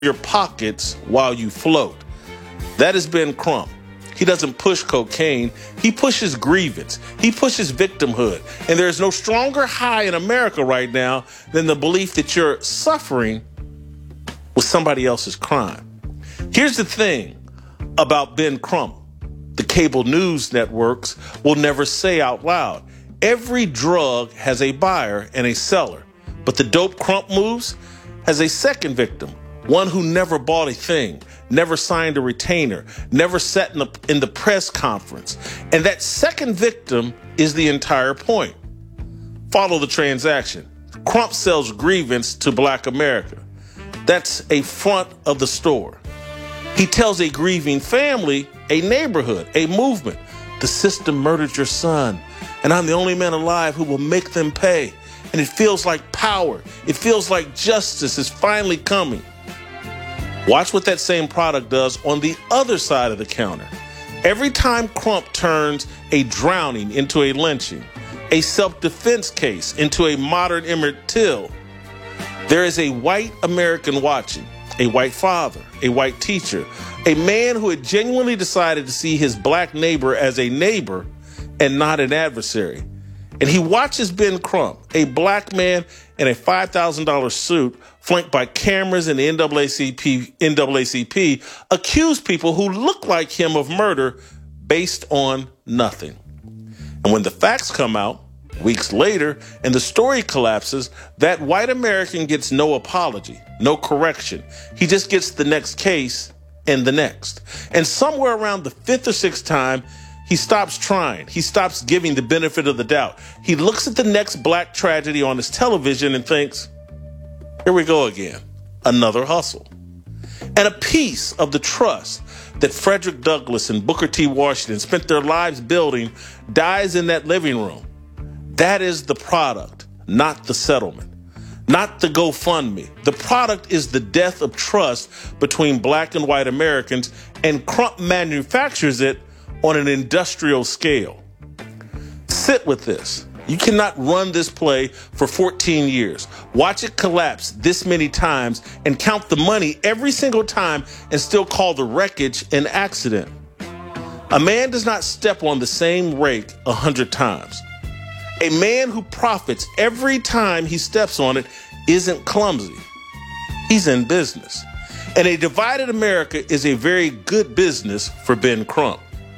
your pockets while you float. That is Ben Crump. He doesn't push cocaine. He pushes grievance. He pushes victimhood. And there is no stronger high in America right now than the belief that you're suffering with somebody else's crime. Here's the thing about Ben Crump. The cable news networks will never say out loud. Every drug has a buyer and a seller. But the dope Crump moves has a second victim. One who never bought a thing, never signed a retainer, never sat in the press conference. And that second victim is the entire point. Follow the transaction. Crump sells grievance to Black America. That's a front of the store. He tells a grieving family, a neighborhood, a movement, the system murdered your son, and I'm the only man alive who will make them pay. And it feels like power. It feels like justice is finally coming. Watch what that same product does on the other side of the counter. Every time Crump turns a drowning into a lynching, a self-defense case into a modern Emmett Till, there is a white American watching, a white father, a white teacher, a man who had genuinely decided to see his Black neighbor as a neighbor and not an adversary. And he watches Ben Crump, a Black man in a $5,000 suit, flanked by cameras and the NAACP, accuse people who look like him of murder based on nothing. And when the facts come out, weeks later, and the story collapses, that white American gets no apology, no correction. He just gets the next case and the next. And somewhere around the fifth or sixth time, he stops trying. He stops giving the benefit of the doubt. He looks at the next Black tragedy on his television and thinks, here we go again, another hustle. And a piece of the trust that Frederick Douglass and Booker T. Washington spent their lives building dies in that living room. That is the product, not the settlement, not the GoFundMe. The product is the death of trust between Black and white Americans, and Crump manufactures it on an industrial scale. Sit with this. You cannot run this play for 14 years. Watch it collapse this many times and count the money every single time and still call the wreckage an accident. A man does not step on the same rake 100 times. A man who profits every time he steps on it isn't clumsy. He's in business. And a divided America is a very good business for Ben Crump.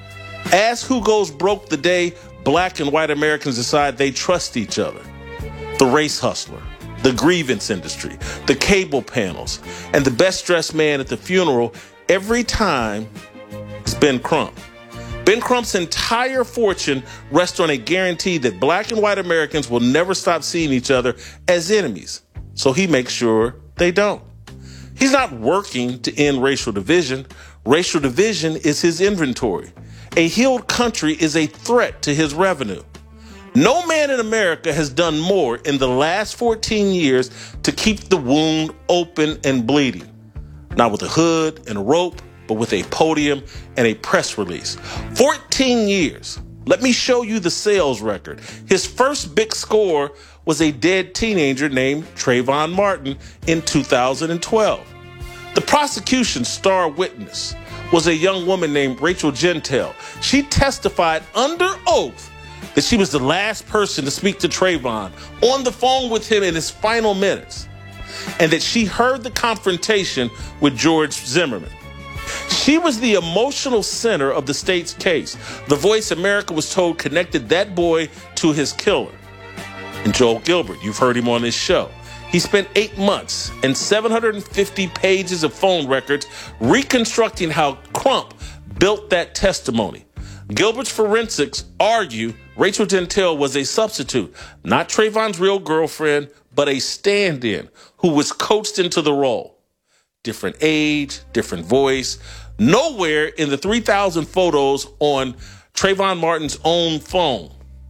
Ask who goes broke the day Black and white Americans decide they trust each other. The race hustler, the grievance industry, the cable panels, and the best dressed man at the funeral every time is Ben Crump. Ben Crump's entire fortune rests on a guarantee that Black and white Americans will never stop seeing each other as enemies, so he makes sure they don't. He's not working to end racial division. Racial division is his inventory. A healed country is a threat to his revenue. No man in America has done more in the last 14 years to keep the wound open and bleeding. Not with a hood and a rope, but with a podium and a press release. 14 years. Let me show you the sales record. His first big score was a dead teenager named Trayvon Martin in 2012. The prosecution's star witness was a young woman named Rachel Jeantel. She testified under oath that she was the last person to speak to Trayvon on the phone with him in his final minutes, and that she heard the confrontation with George Zimmerman. She was the emotional center of the state's case, the voice America was told connected that boy to his killer. And Joel Gilbert, you've heard him on this show. He spent 8 months and 750 pages of phone records reconstructing how Crump built that testimony. Gilbert's forensics argue Rachel Jeantel was a substitute, not Trayvon's real girlfriend, but a stand-in who was coached into the role. Different age, different voice. Nowhere in the 3,000 photos on Trayvon Martin's own phone.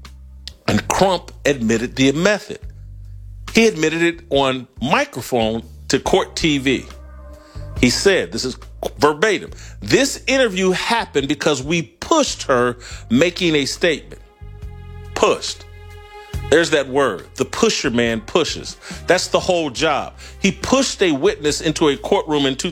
And Crump admitted the method. He admitted it on microphone to Court TV. He said, this is verbatim, this interview happened because we pushed her making a statement. Pushed. There's that word. The pusher man pushes. That's the whole job. He pushed a witness into a courtroom in